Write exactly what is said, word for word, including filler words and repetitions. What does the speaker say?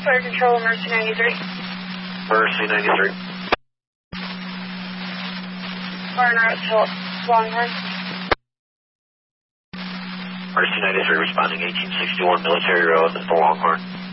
Fire Control, Mercy ninety-three. Mercy ninety-three. Fire route to Longhorn. Mercy ninety-three responding eighteen sixty-one Military Road, the Longhorn.